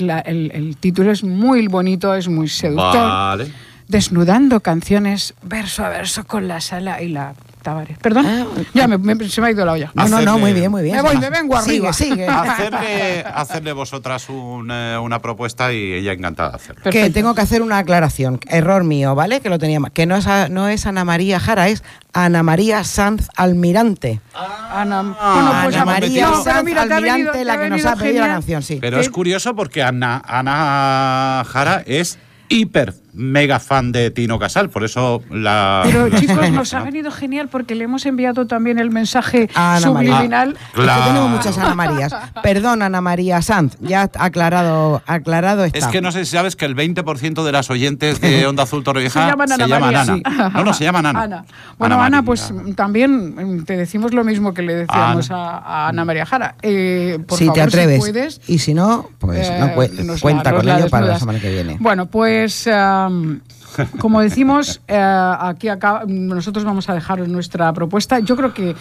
el título es muy bonito, es muy seductor. Vale. Desnudando canciones verso a verso con la Sala y la Tavares. ¿Perdón? Ya se me ha ido la olla. No, muy bien. Me vengo arriba. Sigue. Hacerle vosotras una propuesta y ella encantada de hacerlo. Que tengo que hacer una aclaración. Error mío, ¿vale? Que lo tenía mal. Que no es Ana María Jara, es Ana María Sanz Almirante. Ana María Sanz Almirante, la que nos ha pedido la canción, sí. Pero es curioso porque Ana Jara es hiper mega fan de Tino Casal, por eso Pero chicos, nos ha venido genial porque le hemos enviado también el mensaje subliminal. Claro. Es que tenemos muchas Ana Marías. Perdón, Ana María Sanz, ya aclarado está. Es que no sé si sabes que el 20% de las oyentes de Onda Azul Torrevieja se llaman Ana. Sí. No, se llaman Ana. Bueno, Ana, pues también te decimos lo mismo que le decíamos a Ana María Jara. Por si favor, te atreves, si puedes, y si no, pues cuenta con ello para la semana que viene. Bueno, pues como decimos, nosotros vamos a dejaros nuestra propuesta. Yo creo que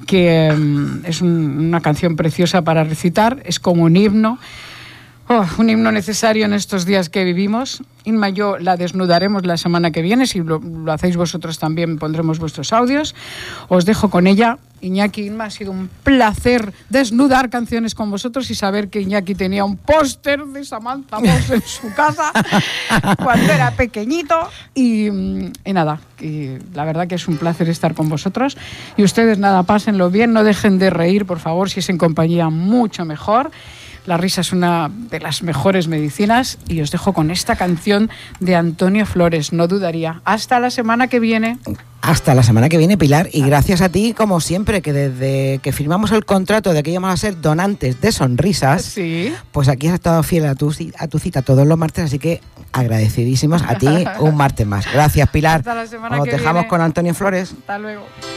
es una canción preciosa para recitar, es como un himno. Un himno necesario en estos días que vivimos. Inma y yo la desnudaremos la semana que viene. Si lo hacéis vosotros también, pondremos vuestros audios. Os dejo con ella. Iñaki, Inma, ha sido un placer desnudar canciones con vosotros y saber que Iñaki tenía un póster de Samantha Moss en su casa cuando era pequeñito. Y nada, y la verdad que es un placer estar con vosotros. Y ustedes, nada, pásenlo bien, no dejen de reír, por favor. Si es en compañía, mucho mejor. La risa es una de las mejores medicinas y os dejo con esta canción de Antonio Flores, No dudaría. Hasta la semana que viene. Hasta la semana que viene, Pilar, y gracias a ti, como siempre, que desde que firmamos el contrato de que íbamos a ser donantes de sonrisas, sí, pues aquí has estado fiel a tu cita todos los martes, así que agradecidísimos a ti un martes más. Gracias, Pilar. Hasta la semana Nos que dejamos viene. con Antonio Flores. Hasta luego.